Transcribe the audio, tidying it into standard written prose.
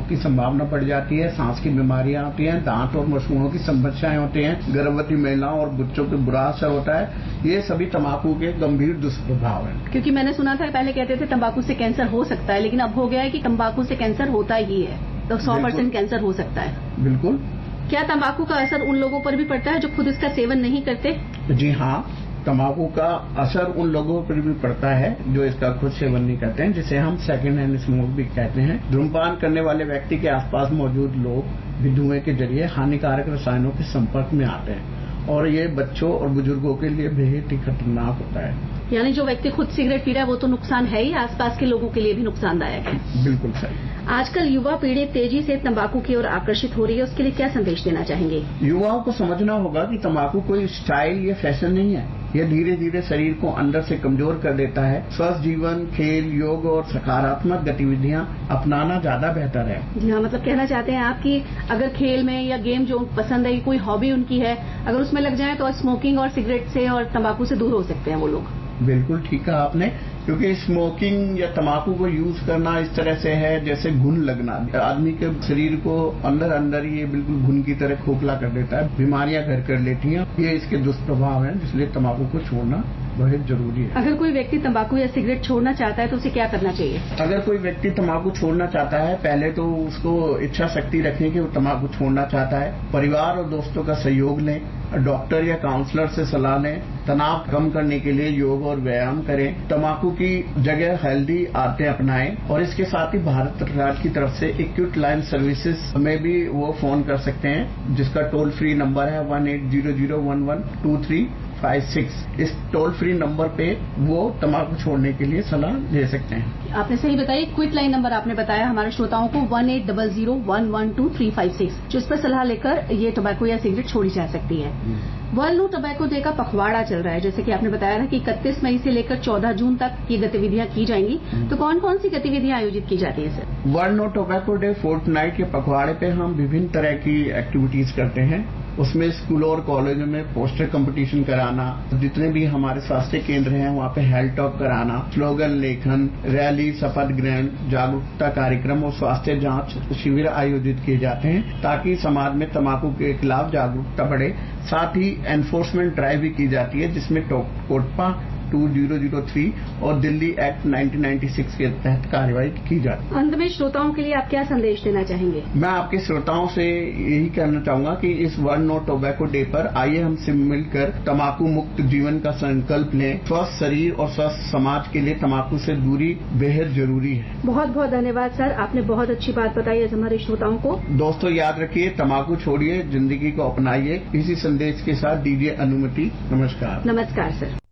की संभावना बढ़ जाती है, सांस की बीमारियां आती हैं, दांत और मसूड़ों की समस्याएं होती हैं, गर्भवती महिलाओं और बच्चों पे बुरा असर होता है। ये सभी तंबाकू के गंभीर दुष्प्रभाव हैं। क्योंकि मैंने सुना था पहले कहते थे तंबाकू से कैंसर हो सकता है, लेकिन अब हो गया है कि तंबाकू से कैंसर होता ही है, तो 100% कैंसर हो सकता है। बिल्कुल। क्या तंबाकू का असर उन लोगों पर भी पड़ता है जो खुद इसका सेवन नहीं करते? जी हाँ, तंबाकू का असर उन लोगों पर भी पड़ता है जो इसका खुद सेवन नहीं करते हैं, जिसे हम सेकेंड हैंड स्मोक भी कहते हैं। धूम्रपान करने वाले व्यक्ति के आसपास मौजूद लोग भी धुएं के जरिए हानिकारक रसायनों के संपर्क में आते हैं और ये बच्चों और बुजुर्गों के लिए बेहद ही खतरनाक होता है। यानी जो व्यक्ति खुद सिगरेट पी रहा है वो तो नुकसान है ही, आसपास के लोगों के लिए भी नुकसानदायक है। बिल्कुल सही। आजकल युवा पीढ़ी तेजी से तंबाकू की ओर आकर्षित हो रही है, उसके लिए क्या संदेश देना चाहेंगे? युवाओं को समझना होगा कि तंबाकू कोई स्टाइल या फैशन नहीं है। यह धीरे धीरे शरीर को अंदर से कमजोर कर देता है। स्वस्थ जीवन, खेल, योग और सकारात्मक गतिविधियां अपनाना ज्यादा बेहतर है। जी हाँ, मतलब कहना चाहते हैं आप कि अगर खेल में या गेम जो पसंद है, कोई हॉबी उनकी है, अगर उसमें लग जाए तो स्मोकिंग और सिगरेट से और तंबाकू से दूर हो सकते हैं वो लोग। बिल्कुल ठीक कहा आपने, क्योंकि स्मोकिंग या तंबाकू को यूज करना इस तरह से है जैसे घुन लगना। आदमी के शरीर को अंदर अंदर ये बिल्कुल घुन की तरह खोखला कर देता है, बीमारियां घर कर लेती हैं। ये इसके दुष्प्रभाव हैं, इसलिए तंबाकू को छोड़ना बहुत जरूरी है। अगर कोई व्यक्ति तंबाकू या सिगरेट छोड़ना चाहता है तो उसे क्या करना चाहिए? अगर कोई व्यक्ति तंबाकू छोड़ना चाहता है, पहले तो उसको इच्छा शक्ति रखें कि वो तंबाकू छोड़ना चाहता है। परिवार और दोस्तों का सहयोग लें, डॉक्टर या काउंसलर से सलाह लें। तनाव कम करने के लिए योग और व्यायाम करें। तंबाकू की जगह हेल्दी आदतें अपनाएं और इसके साथ ही भारत सरकार की तरफ से एक्यूट लाइन सर्विसेज में भी वो फोन कर सकते हैं, जिसका टोल फ्री नंबर है 1800112356। इस टोल फ्री नंबर पे वो तंबाकू छोड़ने के लिए सलाह ले सकते हैं। आपने सही बताया, क्विक लाइन नंबर आपने बताया हमारे श्रोताओं को 1800112356, जिस पर सलाह लेकर ये तंबाकू या सिगरेट छोड़ी जा सकती है। वर्ल्ड नो टोबैको डे का पखवाड़ा चल रहा है, जैसे कि आपने बताया था कि 31 मई से लेकर 14 जून तक ये गतिविधियां की जाएंगी, तो कौन कौन सी गतिविधियां आयोजित की जाती है sir? World no tobacco day Fortnite के पखवाड़े पे हम विभिन्न तरह की एक्टिविटीज करते हैं। उसमें स्कूलों और कॉलेजों में पोस्टर कंपटीशन कराना, जितने भी हमारे स्वास्थ्य केंद्र हैं वहाँ पे हेल्थ टॉक कराना, स्लोगन लेखन, रैली, शपथ ग्रहण, जागरूकता कार्यक्रम और स्वास्थ्य जांच शिविर आयोजित किए जाते हैं, ताकि समाज में तंबाकू के खिलाफ जागरूकता बढ़े। साथ ही एनफोर्समेंट ड्राइव भी की जाती है, जिसमें कोटपा 2003 और दिल्ली एक्ट 1996 के तहत कार्रवाई की जाती है। अंत में श्रोताओं के लिए आप क्या संदेश देना चाहेंगे? मैं आपके श्रोताओं से यही कहना चाहूंगा कि इस वर्ल्ड नो टोबैको डे पर आइए हमसे मिलकर तंबाकू मुक्त जीवन का संकल्प लें। स्वस्थ शरीर और स्वस्थ समाज के लिए तंबाकू से दूरी बेहद जरूरी है। बहुत बहुत धन्यवाद सर, आपने बहुत अच्छी बात बताई है हमारे श्रोताओं को। दोस्तों याद रखिए, तंबाकू छोड़िए, जिंदगी को अपनाइए। इसी संदेश के साथ दीजिए अनुमति। नमस्कार। नमस्कार सर।